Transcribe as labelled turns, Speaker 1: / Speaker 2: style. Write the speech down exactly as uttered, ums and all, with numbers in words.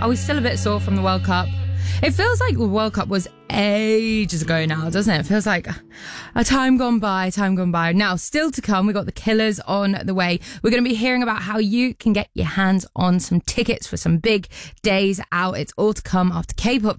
Speaker 1: Are we still a bit sore from the World Cup? It feels like the World Cup was ages ago now, doesn't it? It feels like a time gone by, time gone by. Now, still to come, we got the Killers on the way. We're going to be hearing about how you can get your hands on some tickets for some big days out. It's all to come after K-pop